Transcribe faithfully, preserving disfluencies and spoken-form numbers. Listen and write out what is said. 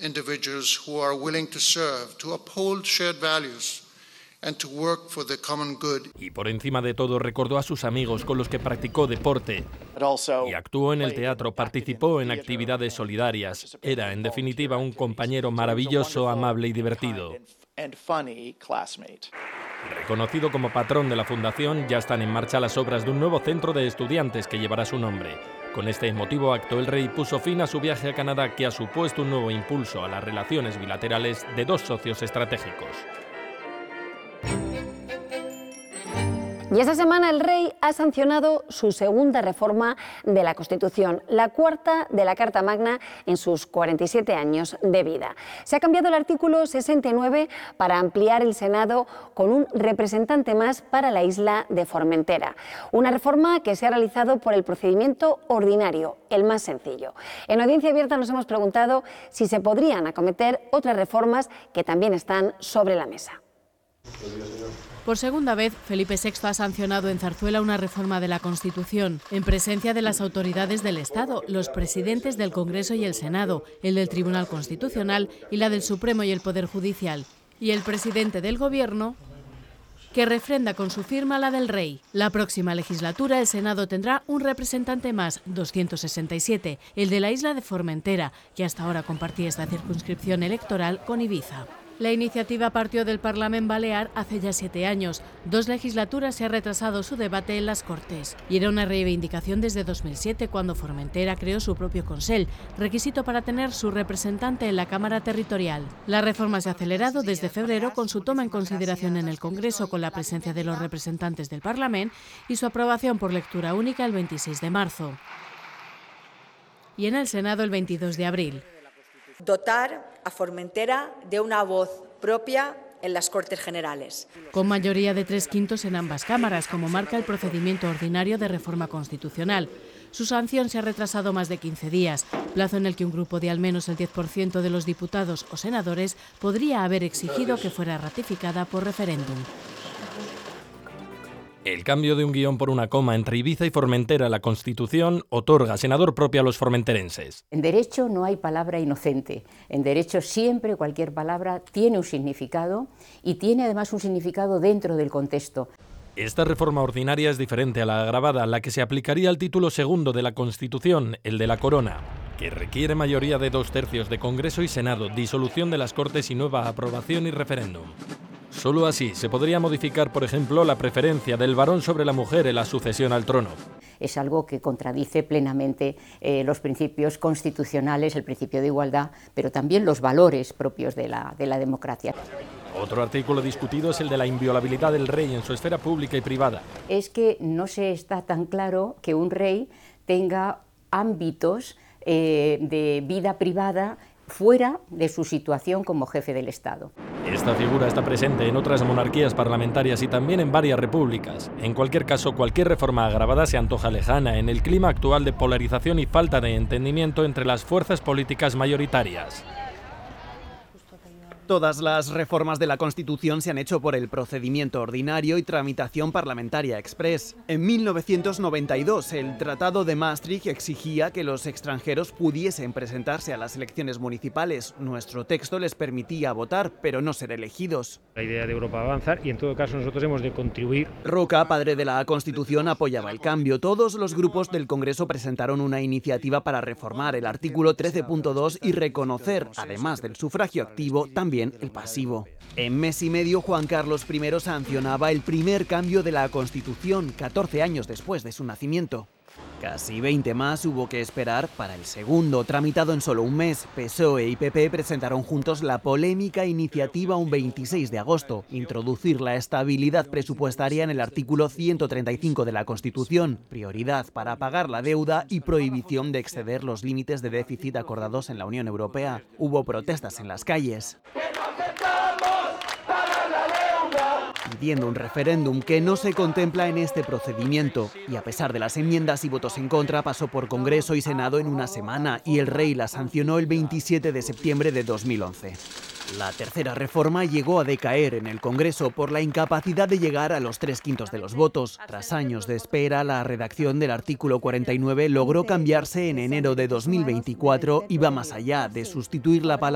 individuals who are willing to serve, to uphold shared values, and to work for the common good. Y por encima de todo recordó a sus amigos con los que practicó deporte y actuó en el teatro, participó en actividades solidarias. Era, en definitiva, un compañero maravilloso, amable y divertido. Reconocido como patrón de la Fundación, ya están en marcha las obras de un nuevo centro de estudiantes que llevará su nombre. Con este emotivo acto, el rey puso fin a su viaje a Canadá, que ha supuesto un nuevo impulso a las relaciones bilaterales de dos socios estratégicos. Y esta semana el rey ha sancionado su segunda reforma de la Constitución, la cuarta de la Carta Magna en sus cuarenta y siete años de vida. Se ha cambiado el artículo sesenta y nueve para ampliar el Senado con un representante más para la isla de Formentera. Una reforma que se ha realizado por el procedimiento ordinario, el más sencillo. En Audiencia Abierta nos hemos preguntado si se podrían acometer otras reformas que también están sobre la mesa. Por segunda vez, Felipe sexto ha sancionado en Zarzuela una reforma de la Constitución, en presencia de las autoridades del Estado, los presidentes del Congreso y el Senado, el del Tribunal Constitucional y la del Supremo y el Poder Judicial, y el presidente del Gobierno, que refrenda con su firma la del rey. La próxima legislatura el Senado tendrá un representante más, doscientos sesenta y siete, el de la isla de Formentera, que hasta ahora compartía esta circunscripción electoral con Ibiza. La iniciativa partió del Parlament Balear hace ya siete años. Dos legislaturas se ha retrasado su debate en las Cortes. Y era una reivindicación desde dos mil siete, cuando Formentera creó su propio Consell, requisito para tener su representante en la Cámara Territorial. La reforma se ha acelerado desde febrero con su toma en consideración en el Congreso con la presencia de los representantes del Parlament y su aprobación por lectura única el veintiséis de marzo. Y en el Senado el veintidós de abril. Dotar a Formentera de una voz propia en las Cortes Generales. Con mayoría de tres quintos en ambas cámaras, como marca el procedimiento ordinario de reforma constitucional. Su sanción se ha retrasado más de quince días, plazo en el que un grupo de al menos el diez por ciento de los diputados o senadores podría haber exigido que fuera ratificada por referéndum. El cambio de un guión por una coma entre Ibiza y Formentera en la Constitución otorga senador propio a los formenterenses. En derecho no hay palabra inocente. En derecho siempre cualquier palabra tiene un significado y tiene además un significado dentro del contexto. Esta reforma ordinaria es diferente a la agravada, la que se aplicaría al título segundo de la Constitución, el de la Corona, que requiere mayoría de dos tercios de Congreso y Senado, disolución de las Cortes y nueva aprobación y referéndum. Solo así se podría modificar, por ejemplo, la preferencia del varón sobre la mujer en la sucesión al trono. Es algo que contradice plenamente eh, los principios constitucionales, el principio de igualdad, pero también los valores propios de la, de la democracia. Otro artículo discutido es el de la inviolabilidad del rey en su esfera pública y privada. Es que no se está tan claro que un rey tenga ámbitos eh, de vida privada fuera de su situación como jefe del Estado. Esta figura está presente en otras monarquías parlamentarias y también en varias repúblicas. En cualquier caso, cualquier reforma agravada se antoja lejana en el clima actual de polarización y falta de entendimiento entre las fuerzas políticas mayoritarias. Todas las reformas de la Constitución se han hecho por el procedimiento ordinario y tramitación parlamentaria express. En mil novecientos noventa y dos, el Tratado de Maastricht exigía que los extranjeros pudiesen presentarse a las elecciones municipales. Nuestro texto les permitía votar, pero no ser elegidos. La idea de Europa va a avanzar y en todo caso nosotros hemos de contribuir. Roca, padre de la Constitución, apoyaba el cambio. Todos los grupos del Congreso presentaron una iniciativa para reformar el artículo trece punto dos y reconocer, además del sufragio activo, también el pasivo. En mes y medio, Juan Carlos primero sancionaba el primer cambio de la Constitución, catorce años después de su nacimiento. Casi veinte más hubo que esperar para el segundo, tramitado en solo un mes. P S O E y P P presentaron juntos la polémica iniciativa un veintiséis de agosto, introducir la estabilidad presupuestaria en el artículo ciento treinta y cinco de la Constitución, prioridad para pagar la deuda y prohibición de exceder los límites de déficit acordados en la Unión Europea. Hubo protestas en las calles pidiendo un referéndum que no se contempla en este procedimiento, y a pesar de las enmiendas y votos en contra, pasó por Congreso y Senado en una semana y el rey la sancionó el veintisiete de septiembre de dos mil once. La tercera reforma llegó a decaer en el Congreso por la incapacidad de llegar a los tres quintos de los votos. Tras años de espera, la redacción del artículo cuarenta y nueve logró cambiarse en enero de dos mil veinticuatro y va más allá de sustituir la palabra